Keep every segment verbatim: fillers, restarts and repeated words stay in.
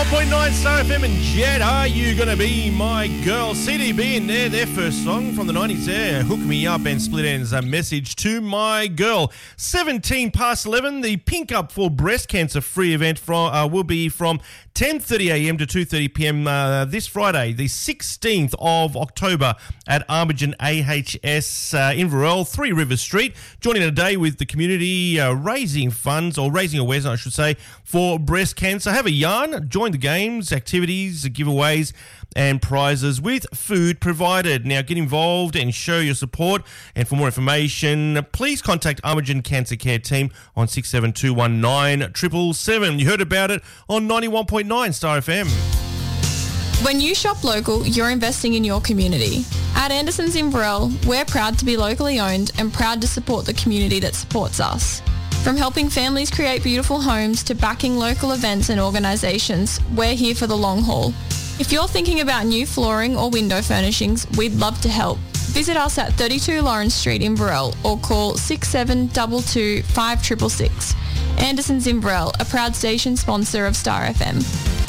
ninety-one point nine Star F M and Jet, Are You Gonna Be My Girl? C D B in there, their first song from the nineties there, Hook Me Up, and Split Ends, A Message to My Girl. seventeen past eleven, the Pink Up for Breast Cancer free event from, uh, will be from ten thirty a m to two thirty p m uh, this Friday, the sixteenth of October at Armigen A H S uh, Inverell, Three Rivers Street. Joining today with the community, uh, raising funds, or raising awareness, I should say, for breast cancer. Have a yarn, join the games, activities, giveaways, and prizes with food provided. Now get involved and show your support. And for more information, please contact Armigen Cancer Care Team on six seven two one nine seven seven seven. You heard about it on ninety-one point nine Star F M. When you shop local, you're investing in your community. At Anderson's Inverell, we're proud to be locally owned and proud to support the community that supports us. From helping families create beautiful homes to backing local events and organisations, we're here for the long haul. If you're thinking about new flooring or window furnishings, we'd love to help. Visit us at thirty-two Lawrence Street, Inverell, or call six seven two two, five six six six. Anderson's Inverell, a proud station sponsor of Star F M.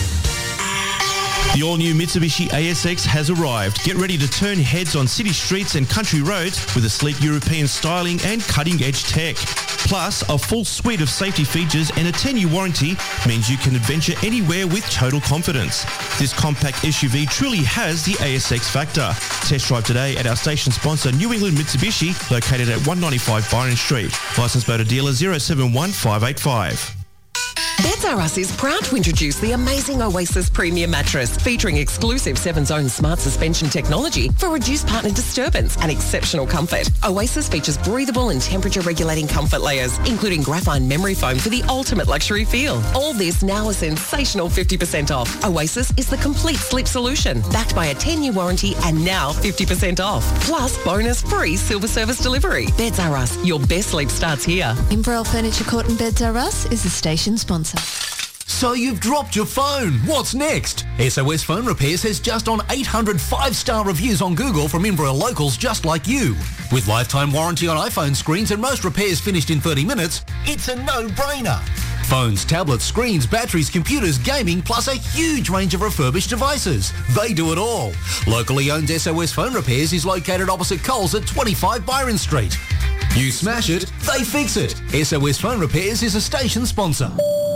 The all-new Mitsubishi A S X has arrived. Get ready to turn heads on city streets and country roads with a sleek European styling and cutting-edge tech. Plus, a full suite of safety features and a ten-year warranty means you can adventure anywhere with total confidence. This compact S U V truly has the A S X factor. Test drive today at our station sponsor, New England Mitsubishi, located at one ninety-five Byron Street. Licensed motor dealer zero seven one five eight five. Beds R Us is proud to introduce the amazing Oasis Premium Mattress, featuring exclusive seven-zone smart suspension technology for reduced partner disturbance and exceptional comfort. Oasis features breathable and temperature-regulating comfort layers, including graphite memory foam for the ultimate luxury feel. All this now a sensational fifty percent off. Oasis is the complete sleep solution, backed by a ten-year warranty and now fifty percent off. Plus, bonus free silver service delivery. Beds R Us, your best sleep starts here. Inverell Furniture Court and Beds R Us is the station sponsor. So you've dropped your phone. What's next? S O S Phone Repairs has just on eight hundred five-star reviews on Google from Inverell locals just like you. With lifetime warranty on iPhone screens and most repairs finished in thirty minutes, it's a no-brainer. Phones, tablets, screens, batteries, computers, gaming, plus a huge range of refurbished devices. They do it all. Locally owned S O S Phone Repairs is located opposite Coles at twenty-five Byron Street. You smash it, they fix it. S O S Phone Repairs is a station sponsor.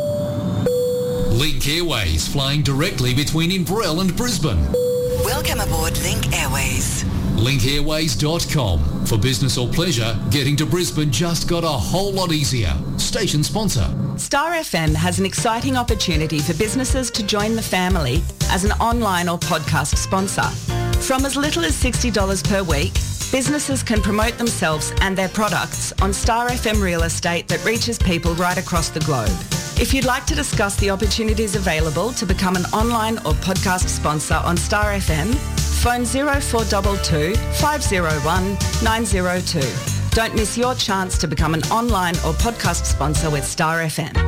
Link Airways, flying directly between Inverell and Brisbane. Welcome aboard Link Airways. link airways dot com. For business or pleasure, getting to Brisbane just got a whole lot easier. Station sponsor. Star F M has an exciting opportunity for businesses to join the family as an online or podcast sponsor. From as little as sixty dollars per week, businesses can promote themselves and their products on Star F M Real Estate that reaches people right across the globe. If you'd like to discuss the opportunities available to become an online or podcast sponsor on Star F M, phone zero four two two, five zero one, nine zero two. Don't miss your chance to become an online or podcast sponsor with Star F M.